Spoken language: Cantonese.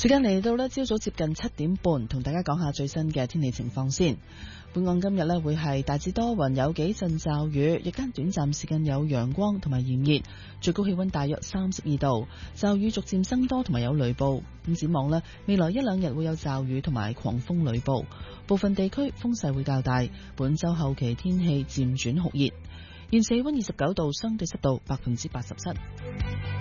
時間嚟到呢朝早接近7點半，同大家講下最新嘅天氣情況先。本港今日呢會係大致多雲，有幾陣驟雨，日間短暫時間有陽光同埋炎熱，最高氣溫大約32度。驟雨逐漸增多同埋有雷暴。咁展望呢，未來一兩日會有驟雨同埋狂風雷暴，部分地區風勢會較大。本周後期天氣漸轉酷熱。現時氣溫29度，相對濕度87%。